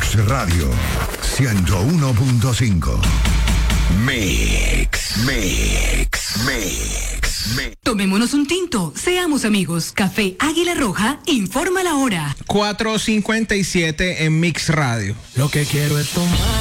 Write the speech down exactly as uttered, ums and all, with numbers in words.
Mix Radio ciento uno punto cinco. Mix, Mix, Mix, Mix. Tomémonos un tinto, seamos amigos. Café Águila Roja informa la hora. cuatro cincuenta y siete en Mix Radio. Lo que quiero es tomar.